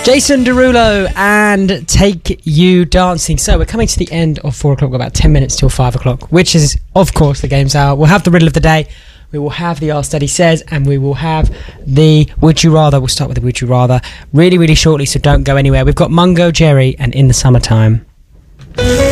Jason Derulo and Take You Dancing. So we're coming to the end of 4 o'clock, about 10 minutes till 5 o'clock, which is, of course, the game's hour. We'll have the riddle of the day, we will have the Ask Daddy Says, and we will have the Would You Rather. We'll start with the Would You Rather really, really shortly, so don't go anywhere. We've got Mungo Jerry and In the Summertime.